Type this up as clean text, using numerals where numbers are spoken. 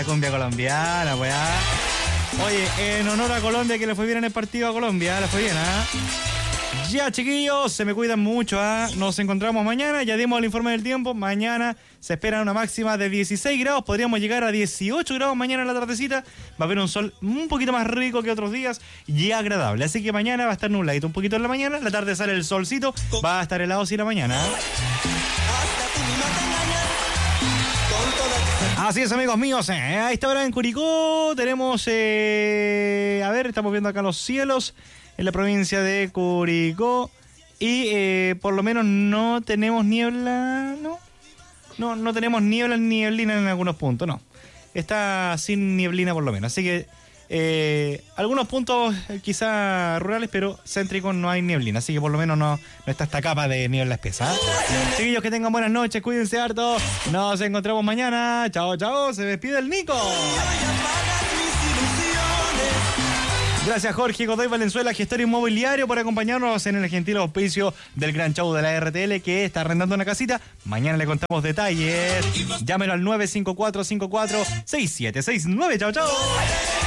Cumbia colombiana, weá. Oye, en honor a Colombia, que le fue bien en el partido a Colombia, le fue bien, ¿ah? Ya, chiquillos, se me cuidan mucho, ¿ah? Nos encontramos mañana, ya dimos el informe del tiempo. Mañana se espera una máxima de 16 grados, podríamos llegar a 18 grados mañana en la tardecita. Va a haber un sol un poquito más rico que otros días y agradable. Así que mañana va a estar nubladito un poquito en la mañana, la tarde sale el solcito, va a estar helado sí la mañana. Así es, amigos míos, a esta hora en Curicó tenemos, a ver, estamos viendo acá los cielos en la provincia de Curicó y por lo menos no tenemos niebla, no tenemos niebla ni nieblina en algunos puntos, no, está sin nieblina por lo menos, así que algunos puntos quizá rurales, pero céntricos no hay nieblina, así que por lo menos no está esta capa de niebla espesa. Chiquillos, que tengan buenas noches, cuídense harto, nos encontramos mañana, chao, chao, se despide el Nico. Gracias Jorge Godoy Valenzuela, gestor inmobiliario, por acompañarnos en el gentil auspicio del gran show de la RTL, que está arrendando una casita. Mañana le contamos detalles. Llámelo al 954-54-6769. Chao, chao.